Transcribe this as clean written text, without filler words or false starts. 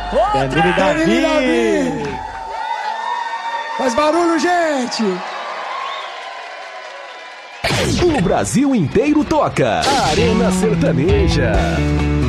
Danilo Davi. Faz barulho, gente! O Brasil inteiro toca. Arena Sertaneja.